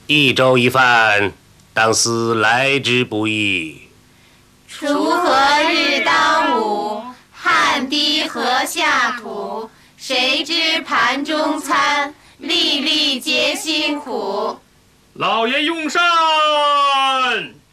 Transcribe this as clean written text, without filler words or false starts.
一粥一饭，当思来之不易。 锄禾日当午，汗滴禾下土。谁知盘中餐，粒粒皆辛苦。 老爷用膳。